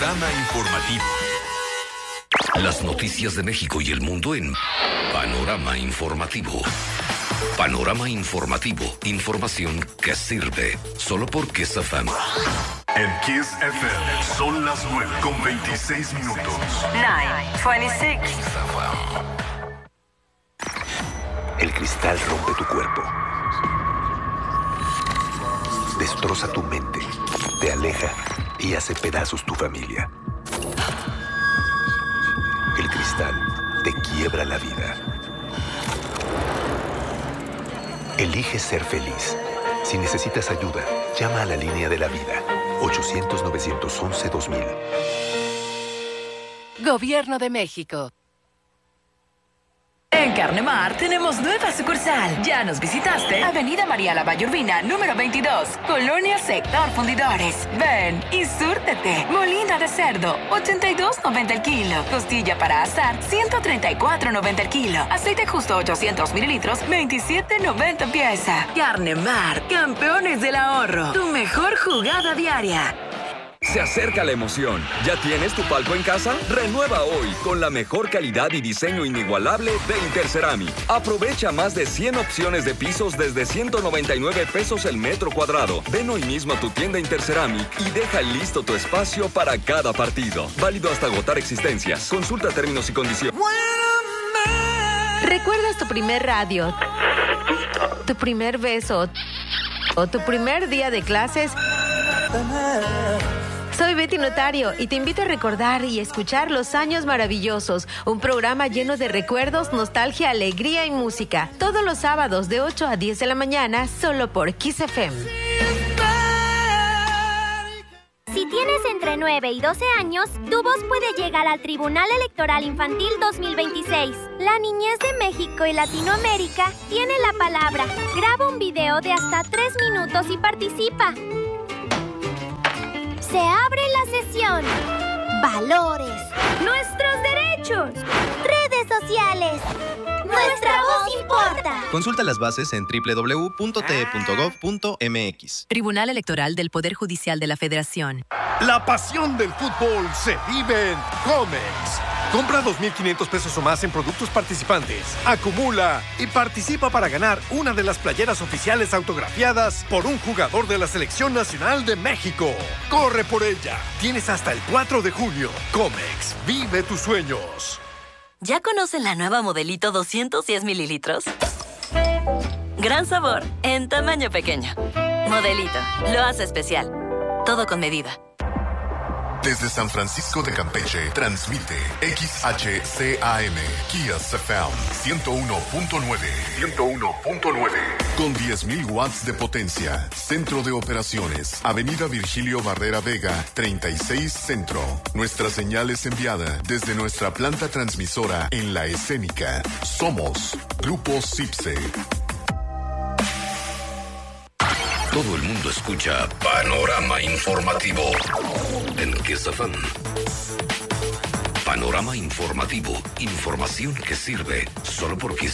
Panorama Informativo. Las noticias de México y el mundo en Panorama Informativo. Panorama Informativo. Información que sirve. Solo por Kiss FM. En Kiss FM son las 9:26. 9:26. El cristal rompe tu cuerpo. Destroza tu mente. Te aleja y hace pedazos tu familia. El cristal te quiebra la vida. Elige ser feliz. Si necesitas ayuda, llama a la línea de la vida. 800-911-2000. Gobierno de México. En Carnemar tenemos nueva sucursal. ¿Ya nos visitaste? Avenida María Lavalle Urbina, número 22, Colonia Sector Fundidores. Ven y súrtete. Molina de cerdo, 82.90 el kilo. Costilla para asar, 134.90 el kilo. Aceite justo 800 mililitros, 27.90 pieza. Carnemar, campeones del ahorro. Tu mejor jugada diaria. Se acerca la emoción. ¿Ya tienes tu palco en casa? Renueva hoy con la mejor calidad y diseño inigualable de Interceramic. Aprovecha más de 100 opciones de pisos desde 199 pesos el metro cuadrado. Ven hoy mismo a tu tienda Interceramic y deja listo tu espacio para cada partido. Válido hasta agotar existencias. Consulta términos y condiciones. ¿Recuerdas tu primer radio? ¿Tu primer beso? ¿O tu primer día de clases? Soy Betty Notario y te invito a recordar y escuchar Los Años Maravillosos, un programa lleno de recuerdos, nostalgia, alegría y música. Todos los sábados de 8 a 10 de la mañana, solo por Kiss FM. Si tienes entre 9 y 12 años, tu voz puede llegar al Tribunal Electoral Infantil 2026. La niñez de México y Latinoamérica tiene la palabra. Graba un video de hasta 3 minutos y participa. Se abre la sesión. Valores. Nuestros derechos. Redes sociales. Nuestra voz importa. Consulta las bases en www.te.gov.mx. Tribunal Electoral del Poder Judicial de la Federación. La pasión del fútbol se vive en Comex. Compra 2,500 pesos o más en productos participantes. Acumula y participa para ganar una de las playeras oficiales autografiadas por un jugador de la Selección Nacional de México. Corre por ella. Tienes hasta el 4 de junio. Comex, vive tus sueños. ¿Ya conocen la nueva Modelito 210 mililitros? Gran sabor, en tamaño pequeño. Modelito, lo hace especial. Todo con medida. Desde San Francisco de Campeche, transmite XHCAM, Kiss FM 101.9. 101.9. Con 10,000 watts de potencia. Centro de operaciones. Avenida Virgilio Barrera Vega, 36 Centro. Nuestra señal es enviada desde nuestra planta transmisora en La Escénica. Somos Grupo CIPSE. Todo el mundo escucha Panorama Informativo en Kiss FM. Panorama Informativo. Información que sirve. Solo por Kiss